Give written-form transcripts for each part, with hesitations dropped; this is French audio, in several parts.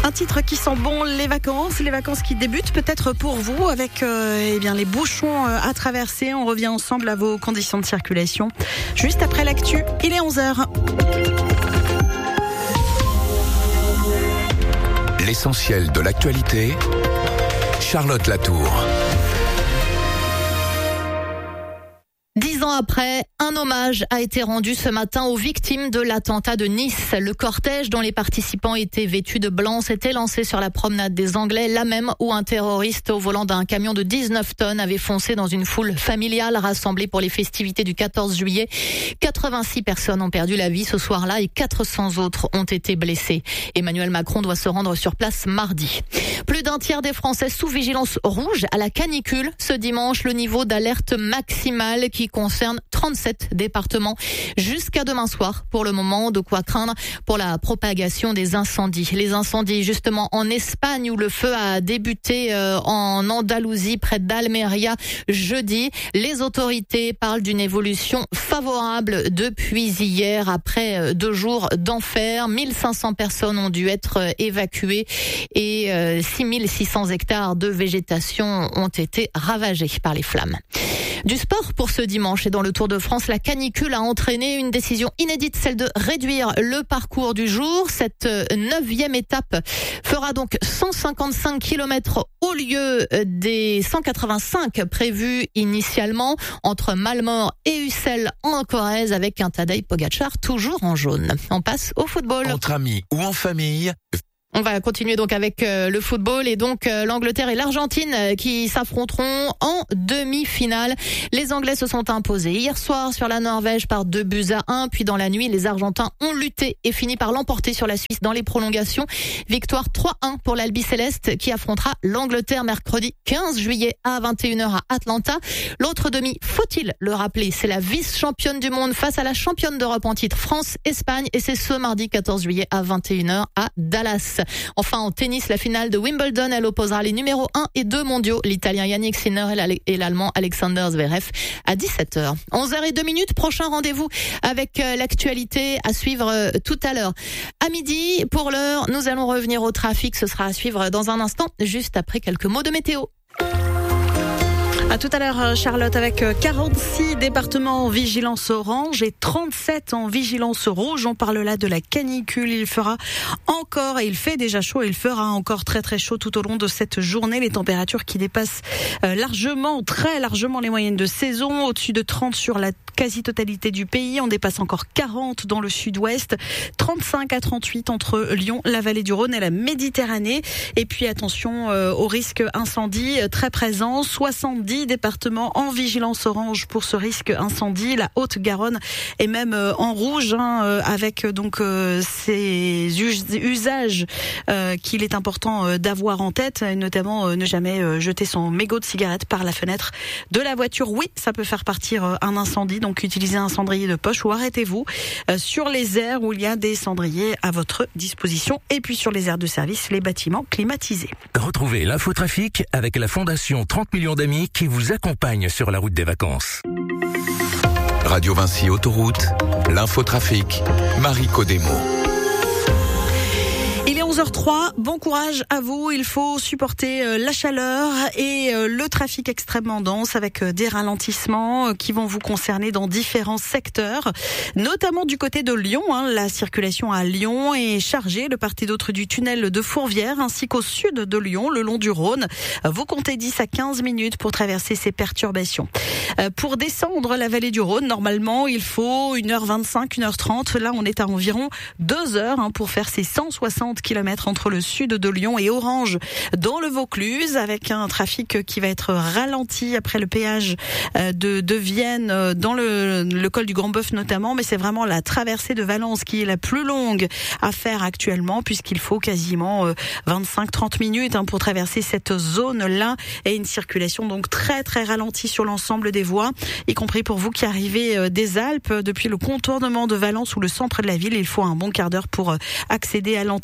Un titre qui sent bon les vacances qui débutent peut-être pour vous avec les bouchons à traverser. On revient ensemble à vos conditions de circulation. Juste après l'actu, il est 11h. L'essentiel de l'actualité, Charlotte Latour. 10 ans après, un hommage a été rendu ce matin aux victimes de l'attentat de Nice. Le cortège dont les participants étaient vêtus de blanc s'était lancé sur la promenade des Anglais, là même où un terroriste au volant d'un camion de 19 tonnes avait foncé dans une foule familiale rassemblée pour les festivités du 14 juillet. 86 personnes ont perdu la vie ce soir-là et 400 autres ont été blessées. Emmanuel Macron doit se rendre sur place mardi. Plus d'un tiers des Français sous vigilance rouge à la canicule. Ce dimanche, le niveau d'alerte maximale qui concerne 37 départements jusqu'à demain soir. Pour le moment, de quoi craindre pour la propagation des incendies. Les incendies justement en Espagne où le feu a débuté en Andalousie près d'Almeria jeudi. Les autorités parlent d'une évolution favorable depuis hier après 2 jours d'enfer. 1500 personnes ont dû être évacuées et 6600 hectares de végétation ont été ravagés par les flammes. Du sport pour ce dimanche et dans le Tour de France, la canicule a entraîné une décision inédite, celle de réduire le parcours du jour. Cette 9e étape fera donc 155 km au lieu des 185 prévus initialement entre Malmort et Ussel en Corrèze avec un Tadej Pogačar toujours en jaune. On passe au football. Entre amis ou en famille. On va continuer donc avec le football et donc l'Angleterre et l'Argentine qui s'affronteront en demi-finale. Les Anglais se sont imposés hier soir sur la Norvège par 2-1, puis dans la nuit, les Argentins ont lutté et fini par l'emporter sur la Suisse dans les prolongations. Victoire 3-1 pour l'Albi Céleste qui affrontera l'Angleterre mercredi 15 juillet à 21h à Atlanta. L'autre demi, faut-il le rappeler, c'est la vice-championne du monde face à la championne d'Europe en titre France-Espagne et c'est ce mardi 14 juillet à 21h à Dallas. Enfin, en tennis, la finale de Wimbledon, elle opposera les numéros 1 et 2 mondiaux, l'Italien Yannick Sinner et l'Allemand Alexander Zverev à 17h. 11h02, prochain rendez-vous avec l'actualité à suivre tout à l'heure. À midi, pour l'heure, nous allons revenir au trafic. Ce sera à suivre dans un instant, juste après quelques mots de météo. À tout à l'heure, Charlotte, avec 46 départements en vigilance orange et 37 en vigilance rouge. On parle là de la canicule. Il fera encore, et il fait déjà chaud, il fera encore très très chaud tout au long de cette journée. Les températures qui dépassent très largement les moyennes de saison, au-dessus de 30 sur la quasi-totalité du pays. On dépasse encore 40 dans le sud-ouest, 35 à 38 entre Lyon, la vallée du Rhône et la Méditerranée. Et puis attention au risque incendie très présent, 70 départements en vigilance orange pour ce risque incendie. La Haute-Garonne est même en rouge avec donc ces usages qu'il est important d'avoir en tête, et notamment ne jamais jeter son mégot de cigarette par la fenêtre de la voiture. Oui, ça peut faire partir un incendie, donc utilisez un cendrier de poche ou arrêtez-vous sur les aires où il y a des cendriers à votre disposition et puis sur les aires de service, les bâtiments climatisés. Retrouvez l'infotrafic avec la Fondation 30 millions d'amis qui vous accompagne sur la route des vacances. Radio Vinci Autoroute, l'infotrafic, Marie Codemo. Il est 11h03, bon courage à vous, il faut supporter la chaleur et le trafic extrêmement dense avec des ralentissements qui vont vous concerner dans différents secteurs, notamment du côté de Lyon. La circulation à Lyon est chargée de part et d'autre du tunnel de Fourvière ainsi qu'au sud de Lyon, le long du Rhône. Vous comptez 10 à 15 minutes pour traverser ces perturbations. Pour descendre la vallée du Rhône, normalement, il faut 1h25, 1h30. Là, on est à environ 2 heures pour faire ces 160 km entre le sud de Lyon et Orange dans le Vaucluse, avec un trafic qui va être ralenti après le péage de Vienne dans le col du Grand-Bœuf notamment, mais c'est vraiment la traversée de Valence qui est la plus longue à faire actuellement puisqu'il faut quasiment 25-30 minutes pour traverser cette zone-là et une circulation donc très très ralentie sur l'ensemble des voies, y compris pour vous qui arrivez des Alpes depuis le contournement de Valence ou le centre de la ville. Il faut un bon quart d'heure pour accéder à l'entrée.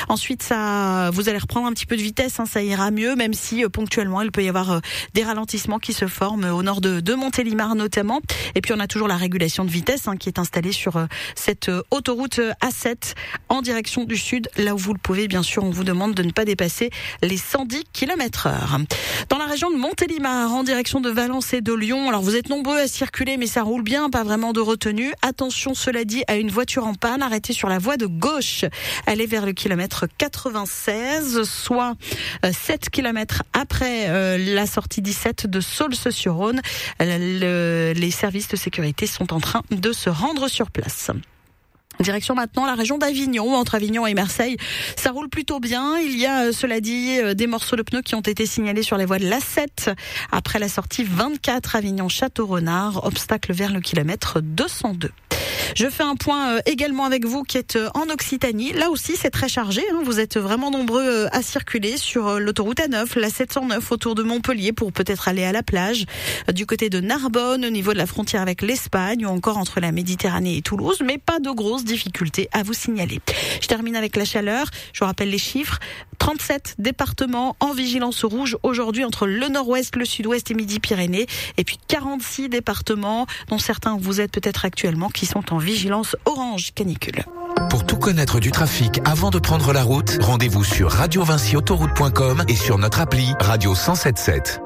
Ensuite, vous allez reprendre un petit peu de vitesse, ça ira mieux, même si ponctuellement il peut y avoir des ralentissements qui se forment au nord de Montélimar notamment. Et puis on a toujours la régulation de vitesse qui est installée sur cette autoroute A7 en direction du sud. Là où vous le pouvez, bien sûr, on vous demande de ne pas dépasser les 110 km/h. Dans la région de Montélimar, en direction de Valence et de Lyon, alors vous êtes nombreux à circuler, mais ça roule bien, pas vraiment de retenue. Attention, cela dit, à une voiture en panne arrêtée sur la voie de gauche. Elle est vers le kilomètre 96, soit 7 km après la sortie 17 de Saulce-sur-Rhône. Les services de sécurité sont en train de se rendre sur place. Direction maintenant la région d'Avignon, entre Avignon et Marseille. Ça roule plutôt bien. Il y a, cela dit, des morceaux de pneus qui ont été signalés sur les voies de l'A7 après la sortie 24 Avignon-Château-Renard, obstacle vers le kilomètre 202. Je fais un point également avec vous qui êtes en Occitanie. Là aussi, c'est très chargé. Vous êtes vraiment nombreux à circuler sur l'autoroute A9, la 709 autour de Montpellier pour peut-être aller à la plage. Du côté de Narbonne, au niveau de la frontière avec l'Espagne ou encore entre la Méditerranée et Toulouse. Mais pas de grosses difficultés à vous signaler. Je termine avec la chaleur. Je vous rappelle les chiffres. 37 départements en vigilance rouge aujourd'hui entre le nord-ouest, le sud-ouest et Midi-Pyrénées. Et puis 46 départements, dont certains vous êtes peut-être actuellement, qui sont en vigilance orange canicule. Pour tout connaître du trafic avant de prendre la route, rendez-vous sur radiovinciautoroute.com et sur notre appli Radio 107.7.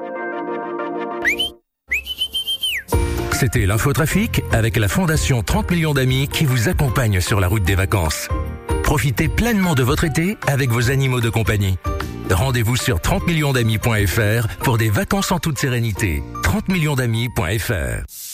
C'était l'infotrafic avec la Fondation 30 millions d'amis qui vous accompagne sur la route des vacances. Profitez pleinement de votre été avec vos animaux de compagnie. Rendez-vous sur 30millionsdamis.fr pour des vacances en toute sérénité. 30millionsdamis.fr